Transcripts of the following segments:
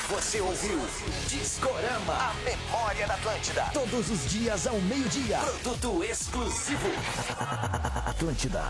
Você ouviu Discorama, a memória da Atlântida. Todos os dias ao meio-dia. Produto exclusivo. Atlântida.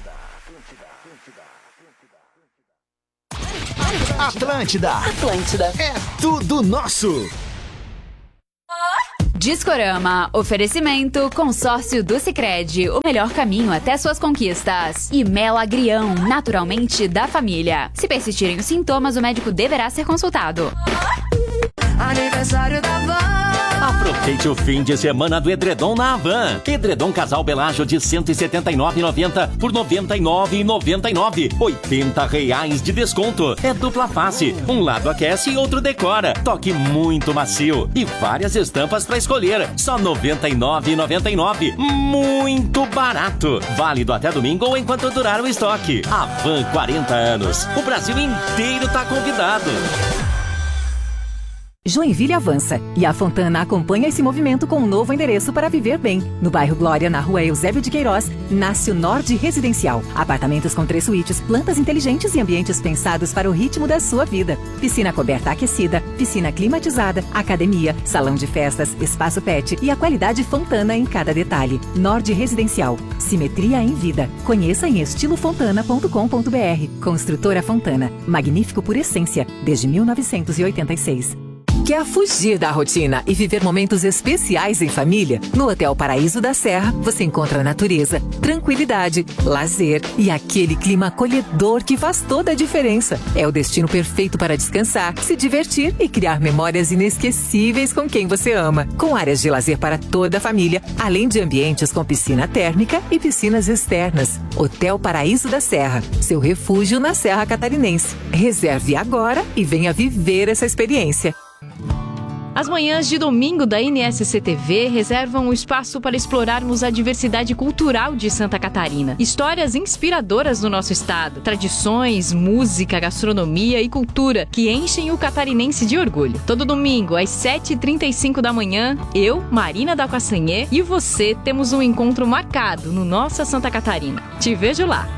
Atlântida. É tudo nosso. Discorama, oferecimento, consórcio do Sicredi, o melhor caminho até suas conquistas. E Melagrião, naturalmente da família. Se persistirem os sintomas, o médico deverá ser consultado. Aniversário da Van. Aproveite o fim de semana do edredom na Havan. Edredom casal Belágio de R$ 179,90 por R$ 99,99. R$ 80 de desconto. É dupla face. Um lado aquece e outro decora. Toque muito macio. E várias estampas para escolher. Só R$ 99,99. Muito barato. Válido até domingo ou enquanto durar o estoque. Havan, 40 anos. O Brasil inteiro tá convidado. Joinville avança e a Fontana acompanha esse movimento com um novo endereço para viver bem. No bairro Glória, na rua Eusébio de Queiroz, nasce o Nord Residencial. Apartamentos com 3 suítes, plantas inteligentes e ambientes pensados para o ritmo da sua vida. Piscina coberta aquecida, piscina climatizada, academia, salão de festas, espaço pet e a qualidade Fontana em cada detalhe. Nord Residencial. Simetria em vida. Conheça em estilofontana.com.br. Construtora Fontana. Magnífico por essência, desde 1986. Quer fugir da rotina e viver momentos especiais em família? No Hotel Paraíso da Serra, você encontra natureza, tranquilidade, lazer e aquele clima acolhedor que faz toda a diferença. É o destino perfeito para descansar, se divertir e criar memórias inesquecíveis com quem você ama. Com áreas de lazer para toda a família, além de ambientes com piscina térmica e piscinas externas. Hotel Paraíso da Serra, seu refúgio na Serra Catarinense. Reserve agora e venha viver essa experiência. As manhãs de domingo da NSC-TV reservam um espaço para explorarmos a diversidade cultural de Santa Catarina. Histórias inspiradoras do nosso estado, tradições, música, gastronomia e cultura que enchem o catarinense de orgulho. Todo domingo, às 7h35 da manhã, eu, Marina da Castanhê e você temos um encontro marcado no Nossa Santa Catarina. Te vejo lá!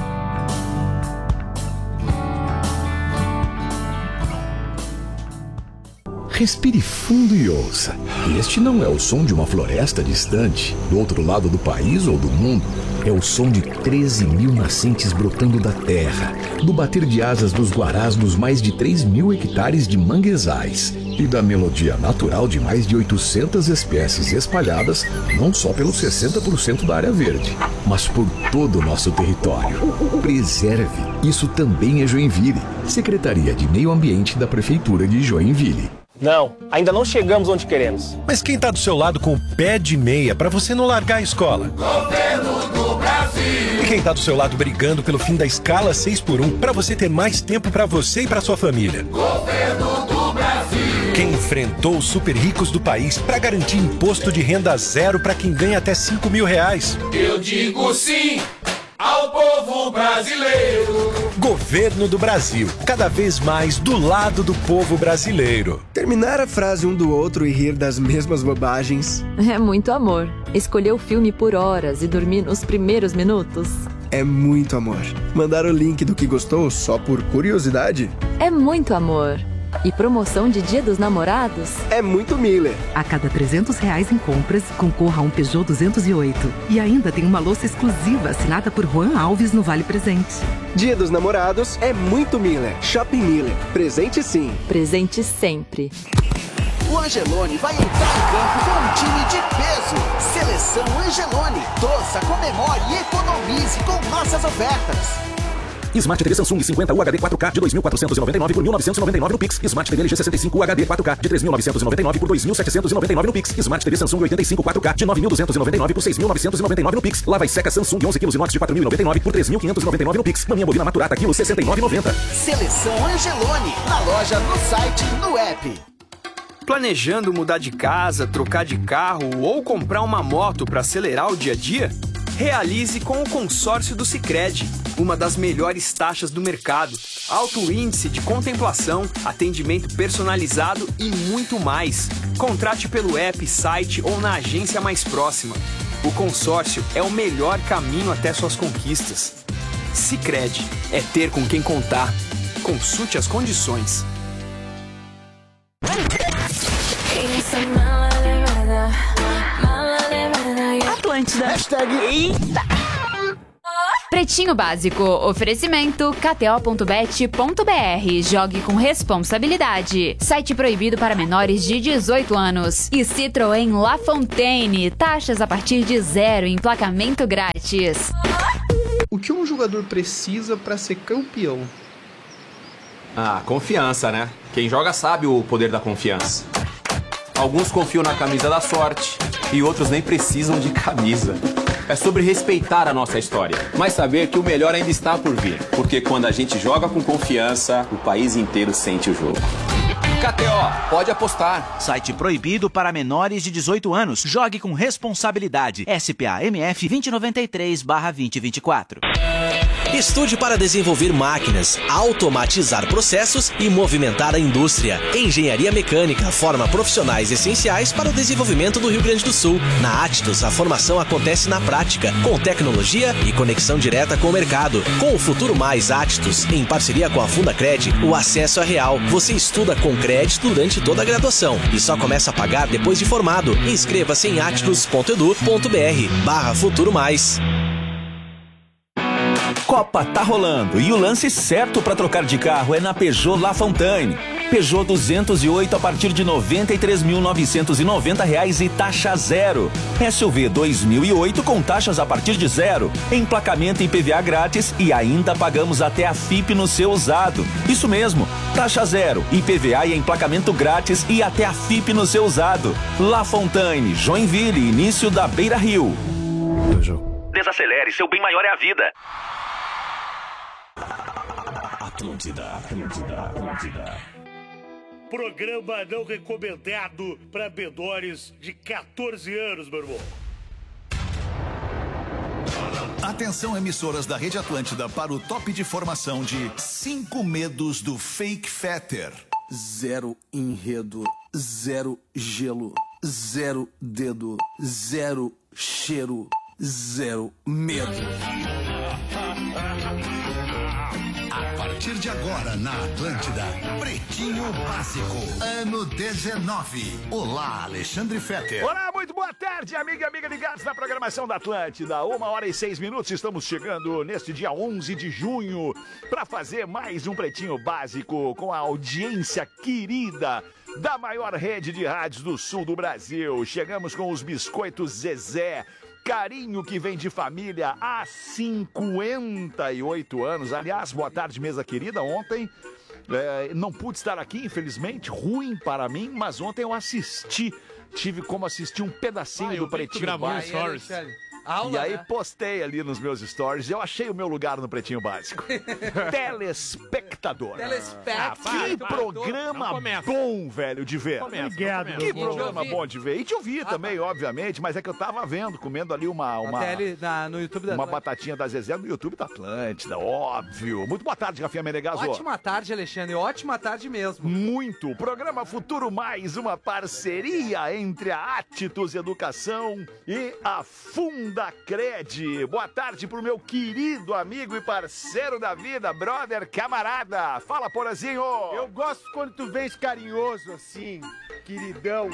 Respire fundo e ouça. Este não é o som de uma floresta distante, do outro lado do país ou do mundo. É o som de 13 mil nascentes brotando da terra, do bater de asas dos guarás nos mais de 3.000 hectares de manguezais e da melodia natural de mais de 800 espécies espalhadas não só pelos 60% da área verde, mas por todo o nosso território. Preserve. Isso também é Joinville. Secretaria de Meio Ambiente da Prefeitura de Joinville. Não, ainda não chegamos onde queremos. Mas quem tá do seu lado com o pé de meia pra você não largar a escola? Governo do Brasil! E quem tá do seu lado brigando pelo fim da escala 6x1 pra você ter mais tempo pra você e pra sua família? Governo do Brasil! Quem enfrentou os super ricos do país pra garantir imposto de renda zero pra quem ganha até R$5.000? Eu digo sim ao povo brasileiro. Governo do Brasil, cada vez mais do lado do povo brasileiro. Terminar a frase um do outro e rir das mesmas bobagens é muito amor. Escolher o filme por horas e dormir nos primeiros minutos é muito amor. Mandar o link do que gostou só por curiosidade é muito amor. E promoção de Dia dos Namorados é muito Miller. A cada R$300 em compras, concorra a um Peugeot 208. E ainda tem uma louça exclusiva assinada por Juan Alves no Vale Presente. Dia dos Namorados é muito Miller. Shopping Miller. Presente sim. Presente sempre. O Angelone vai entrar em campo com um time de peso. Seleção Angelone. Torça, comemore e economize com nossas ofertas. Smart TV Samsung 50 UHD 4K de 2.499 por 1.999 no Pix. Smart TV LG 65 UHD 4K de 3.999 por 2.799 no Pix. Smart TV Samsung 85 4K de 9.299 por 6.999 no Pix. Lava e seca Samsung 11 kg inox de 4.099 por 3.599 no Pix. Maminha bovina maturata quilo 69,90. Seleção Angelone. Na loja, no site, no app. Planejando mudar de casa, trocar de carro ou comprar uma moto para acelerar o dia a dia? Realize com o consórcio do Sicredi, uma das melhores taxas do mercado, alto índice de contemplação, atendimento personalizado e muito mais. Contrate pelo app, site ou na agência mais próxima. O consórcio é o melhor caminho até suas conquistas. Sicredi é ter com quem contar. Consulte as condições. Atlântida. Hashtag Eita. Pretinho Básico, oferecimento kto.bet.br, jogue com responsabilidade, site proibido para menores de 18 anos e Citroën La Fontaine, taxas a partir de 0, emplacamento grátis. O que um jogador precisa para ser campeão? Ah, confiança, né? Quem joga sabe o poder da confiança. Alguns confiam na camisa da sorte e outros nem precisam de camisa. É sobre respeitar a nossa história, mas saber que o melhor ainda está por vir. Porque quando a gente joga com confiança, o país inteiro sente o jogo. KTO, pode apostar. Site proibido para menores de 18 anos. Jogue com responsabilidade. SPA MF 2093/2024. Estude para desenvolver máquinas, automatizar processos e movimentar a indústria. Engenharia Mecânica forma profissionais essenciais para o desenvolvimento do Rio Grande do Sul. Na Attus, a formação acontece na prática, com tecnologia e conexão direta com o mercado. Com o Futuro Mais Attus, em parceria com a Fundacred, o acesso é real. Você estuda com crédito durante toda a graduação e só começa a pagar depois de formado. Inscreva-se em attus.edu.br/Futuro Mais. Copa tá rolando e o lance certo para trocar de carro é na Peugeot La Fontaine. Peugeot 208 a partir de R$ 93.990 e taxa zero. SUV 2008 com taxas a partir de 0. Emplacamento e IPVA grátis e ainda pagamos até a FIP no seu usado. Isso mesmo, taxa zero, IPVA e emplacamento grátis e até a FIP no seu usado. La Fontaine, Joinville, início da Beira Rio. Desacelere, seu bem maior é a vida. Atlântida. Programa não recomendado para menores de 14 anos, meu irmão. Atenção, emissoras da Rede Atlântida, para o top de formação de 5 medos do Fake Fetter. 0 enredo, 0 gelo, 0 dedo, 0 cheiro, 0 medo. A partir de agora, na Atlântida, Pretinho Básico, ano 19. Olá, Alexandre Fetter. Olá, muito boa tarde, amiga e amiga ligados na programação da Atlântida. 1h06, estamos chegando neste dia 11 de junho para fazer mais um Pretinho Básico com a audiência querida da maior rede de rádios do sul do Brasil. Chegamos com os biscoitos Zezé. Carinho que vem de família há 58 anos. Aliás, boa tarde, mesa querida. Ontem não pude estar aqui, infelizmente, ruim para mim, mas ontem eu assisti. Tive como assistir um pedacinho do Pretinho Básico. E aí postei ali nos meus stories. Eu achei o meu lugar no Pretinho Básico. Telespectador. Que programa bom, velho, de ver. Que programa bom de ver. E de ouvir também, obviamente, mas é que eu tava vendo, comendo ali no YouTube uma batatinha da Zezé no YouTube da Atlântida, óbvio. Muito boa tarde, Rafinha Menegaso. Ótima tarde, Alexandre. Ótima tarde mesmo. Muito. Programa Futuro Mais, uma parceria entre a Attus Educação e a Fundacred. Boa tarde pro meu querido amigo e parceiro da vida, brother, camarada. Fala, Porazinho. Eu gosto quando tu vens carinhoso assim, queridão.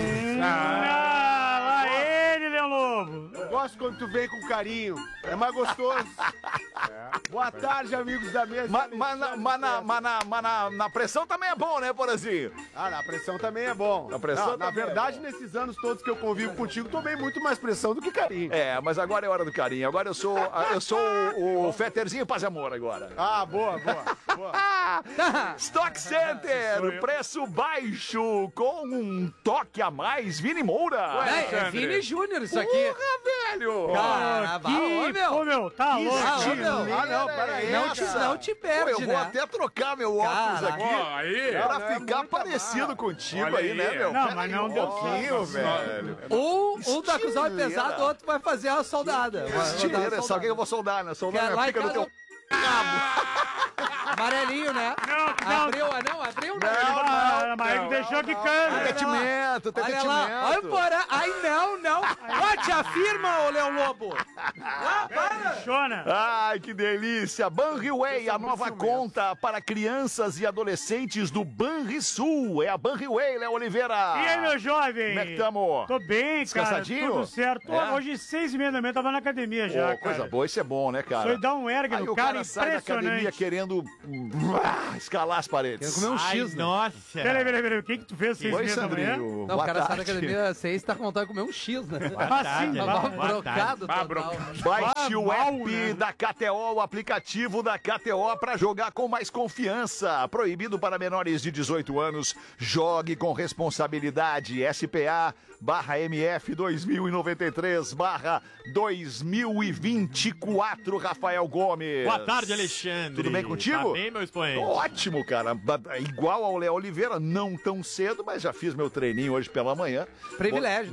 Lá ele, Leão Lobo. Eu gosto quando tu vem com carinho. É mais gostoso. Boa tarde, amigos da mesa. Mas na pressão também é bom, né, Porazinho? Na pressão também é bom. Na verdade, nesses anos todos que eu convivo contigo, tomei muito mais pressão do que carinho. Mas agora é hora do carinho. Agora eu sou o Fetterzinho Paz e Amor agora. Boa. Stock Center, preço baixo com um toque a mais. Vini Moura. É Vini Júnior isso aqui. Velho. Meu, tá louco. Peraí. Não te perde, eu vou até trocar meu óculos aqui pra ficar parecido contigo aí, né, meu? Não, mas não deu pouquinho, velho. Um tá com os olhos pesados, o outro vai fazer a soldada. Estileira, só que eu vou soldar, né? Soldar minha pica no teu cabo. Amarelinho, né? Abriu, não. mas achou que canta. Tetimento. Olha lá, olha embora. Ai, não. Ó, te afirma, ô Leão Lobo. Para. Ai, que delícia. Banriway, a nova conta para crianças e adolescentes do Banrisul. É a Banriway, Léo Oliveira. E aí, meu jovem? Como é que tamo? Tô bem, cara. Descansadinho? Tudo certo. Hoje, 6h30 da manhã, tava na academia já, cara. Coisa boa, isso é bom, né, cara? Foi dar um ergue no cara, sai da academia querendo escalar as paredes. Querendo comer um X, né? Nossa. Peraí. O que tu fez 6h30 da manhã? Não, o cara sai da academia 6 e tá com vontade de comer um X, né? Brocado total. Baixe o app da KTO, o aplicativo da KTO para jogar com mais confiança. Proibido para menores de 18 anos. Jogue com responsabilidade. SPA/MF 2093/2024. Rafael Gomes. Boa tarde, Alexandre. Tudo bem contigo? Tá bem, meu expoente? Ótimo, cara. Igual ao Léo Oliveira, não tão cedo, mas já fiz meu treininho hoje pela manhã. Privilégio.